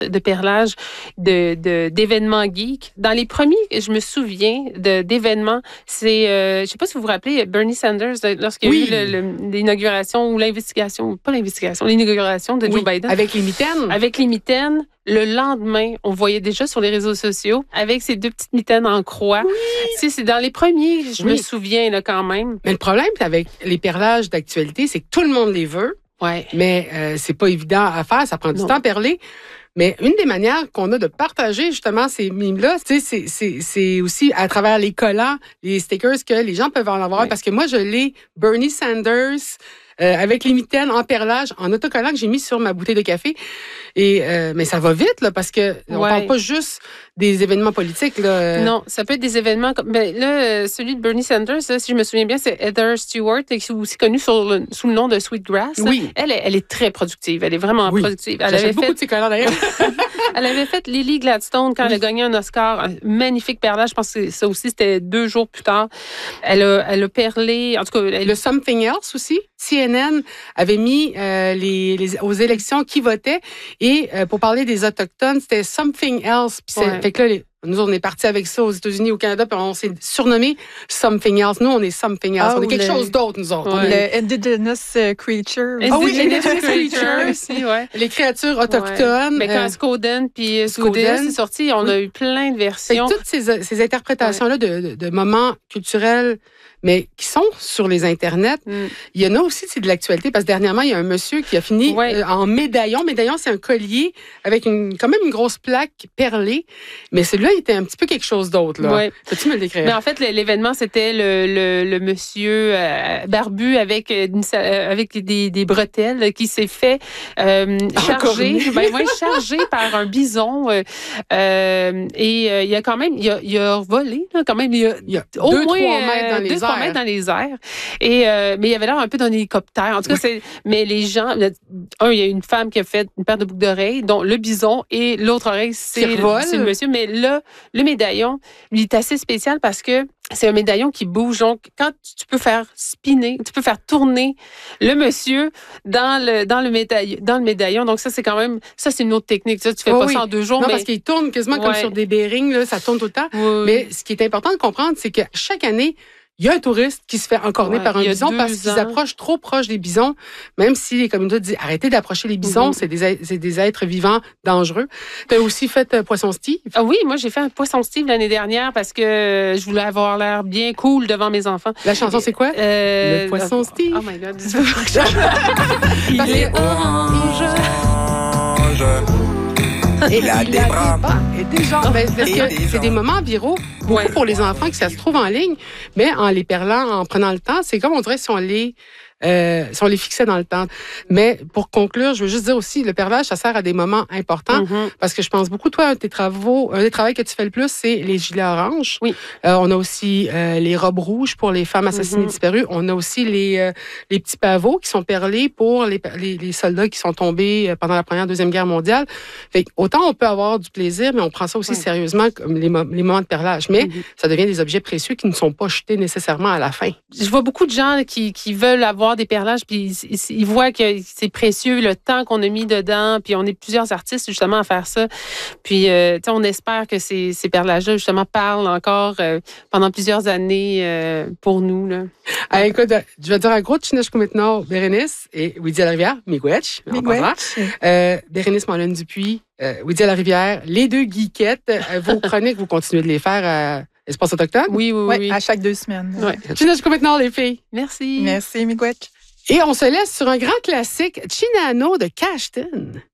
de perlage, d'événements geeks. Dans les premiers, je me souviens d'événements, c'est, je sais pas si vous vous rappelez, Bernie Sanders, lorsqu'il y a eu l'inauguration ou l'investigation, pas l'investigation, l'inauguration de Joe Biden. Avec les mitaines. Avec les mitaines. Le lendemain, on voyait déjà sur les réseaux sociaux avec ces 2 petites mitaines en croix. Oui. Tu sais, c'est dans les premiers, je me souviens là, quand même. Mais le problème avec les perlages d'actualité, c'est que tout le monde les veut. Ouais. Mais c'est pas évident à faire, ça prend du temps à perler. Mais une des manières qu'on a de partager justement ces mimes-là, c'est aussi à travers les collants, les stickers que les gens peuvent en avoir. Parce que moi, je l'ai Bernie Sanders avec les mitaines en perlage, en autocollant que j'ai mis sur ma bouteille de café. Et mais ça va vite là, parce que on parle pas juste des événements politiques là. Non, ça peut être des événements comme là, celui de Bernie Sanders, là, si je me souviens bien, c'est Heather Stewart, qui est aussi connue sous le nom de Sweetgrass. Oui. Elle est très productive. Elle est vraiment productive. Elle avait beaucoup de ses collants d'ailleurs. Elle avait fait Lily Gladstone quand elle a gagné un Oscar, un magnifique perlage. Je pense que ça aussi c'était 2 jours plus tard. Elle a perlé, en tout cas. Le Something Else aussi. CNN avait mis aux élections qui votaient et pour parler des Autochtones, c'était Something Else. Fait que là, nous, on est partis avec ça aux États-Unis, au Canada, puis on s'est surnommé Something Else. Nous, on est Something Else. On est quelque chose d'autre, nous autres. Le Indigenous Creature. Indigenous Creature aussi, ouais. Les créatures autochtones. Mais quand Skoden puis Skoudis est sorti, on a eu plein de versions. Toutes ces interprétations-là de moments culturels, mais qui sont sur les internets. Il y en a aussi, c'est de l'actualité, parce que dernièrement, il y a un monsieur qui a fini en médaillon. Médaillon, c'est un collier avec quand même une grosse plaque perlée. Mais celui-là, il était un petit peu quelque chose d'autre. Ouais. Peux-tu me le décrire? Mais en fait, l'événement, c'était le monsieur barbu avec des bretelles qui s'est fait charger par un bison. Et il a quand même, il a volé, là, quand même. Il a au moins 2-3 mètres dans les airs. Et, mais il avait l'air un peu d'un hélicoptère. En tout cas, mais les gens, il y a une femme qui a fait une paire de boucles d'oreilles, dont le bison, et l'autre oreille, c'est le monsieur. Mais là, le médaillon, lui, est assez spécial parce que c'est un médaillon qui bouge. Donc, quand tu peux faire spinner, tu peux faire tourner le monsieur dans le médaillon. Donc, ça, c'est quand même, ça, c'est une autre technique. Ça, tu fais pas ça en 2 jours. Non, parce qu'il tourne quasiment comme sur des bearings, là, ça tourne tout le temps. Mais ce qui est important de comprendre, c'est que chaque année, il y a un touriste qui se fait encorner par un bison parce qu'ils approchent trop proche des bisons, même si les communautés disent arrêtez d'approcher les bisons, c'est des êtres vivants dangereux. Tu as aussi fait Poisson Steve? Ah oui, moi j'ai fait un Poisson Steve l'année dernière parce que je voulais avoir l'air bien cool devant mes enfants. La chanson, c'est quoi? Le Poisson Steve. Oh my God. Il est orange. Et il a des bras. Et des jambes. Parce que c'est des moments viraux, beaucoup pour les enfants, que ça se trouve en ligne, mais en les perlant, en prenant le temps, c'est comme on dirait si on les fixait dans le temps. Mais pour conclure, je veux juste dire aussi, le perlage, ça sert à des moments importants parce que je pense beaucoup, toi, un des travaux que tu fais le plus, c'est les gilets oranges. Oui. On a aussi les robes rouges pour les femmes assassinées disparues. On a aussi les petits pavots qui sont perlés pour les soldats qui sont tombés pendant la Première, Deuxième Guerre mondiale. Fait autant on peut avoir du plaisir, mais on prend ça aussi sérieusement comme les moments de perlage. Mais ça devient des objets précieux qui ne sont pas jetés nécessairement à la fin. Je vois beaucoup de gens qui veulent avoir des perlages, puis ils voient que c'est précieux, le temps qu'on a mis dedans, puis on est plusieurs artistes, justement, à faire ça. Puis, on espère que ces perlages-là, justement, parlent encore pendant plusieurs années pour nous, là. Écoute, je vais dire un gros tchinachko maintenant, Bérénice et Weedy à la rivière, Miigwech. Bérénice Mollen-Dupuis, Weedy à la rivière, les 2 geekettes. Vos chroniques, vous continuez de les faire à Espace Autochtone? Oui. À chaque 2 semaines. Tchinachko maintenant, les filles. Merci. Merci, Miigwech. Et on se laisse sur un grand classique, Chinano de Cashton.